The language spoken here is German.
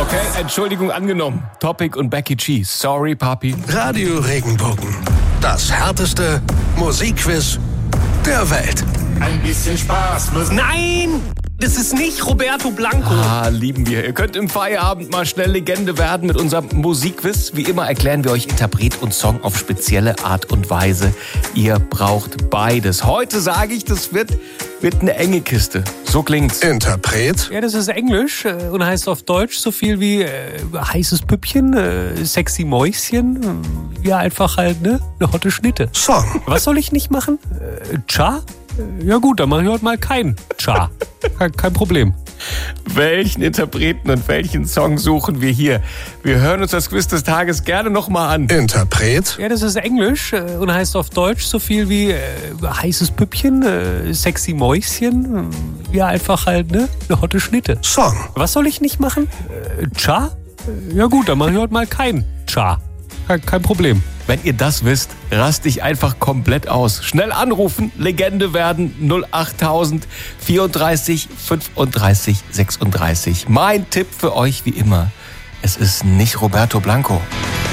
Okay, Entschuldigung angenommen. Topic und Becky G. Sorry, Papi. Radio Regenbogen. Das härteste Musikquiz der Welt. Ein bisschen Spaß muss... Nein! Das ist nicht Roberto Blanco. Lieben wir. Ihr könnt im Feierabend mal schnell Legende werden mit unserem Musikquiz. Wie immer erklären wir euch Interpret und Song auf spezielle Art und Weise. Ihr braucht beides. Heute sage ich, das wird eine enge Kiste. So klingt's. Interpret. Ja, das ist Englisch und heißt auf Deutsch so viel wie heißes Püppchen, sexy Mäuschen. Ja, einfach halt, ne? Eine hotte Schnitte. Song. Was soll ich nicht machen? Cha? Ja gut, dann mache ich heute mal kein Cha. Kein Problem. Welchen Interpreten und welchen Song suchen wir hier? Wir hören uns das Quiz des Tages gerne nochmal an. Interpret. Ja, das ist Englisch und heißt auf Deutsch so viel wie heißes Püppchen, sexy Mäuschen. Ja, einfach halt, ne? Eine hotte Schnitte. Song. Was soll ich nicht machen? Cha? Ja gut, dann mache ich heute mal kein Cha. Kein Problem. Wenn ihr das wisst, rast dich einfach komplett aus. Schnell anrufen, Legende werden 08000 34 35 36. Mein Tipp für euch wie immer, es ist nicht Roberto Blanco.